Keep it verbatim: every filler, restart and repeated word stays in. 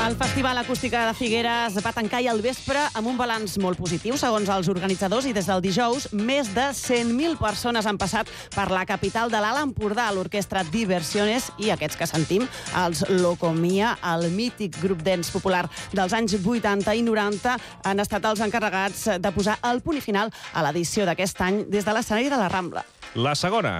El Festival Acústica de Figueres va tancar ahir al vespre amb un balanç molt positiu, segons els organitzadors, i des del dijous més de cent mil persones han passat per la capital de l'Alt Empordà, l'orquestra Diversiones, i aquests que sentim, els Locomia, el mític grup dance popular dels anys vuitanta i noranta, han estat els encarregats de posar el punt i final a l'edició d'aquest any des de l'escenari de la Rambla. La segona.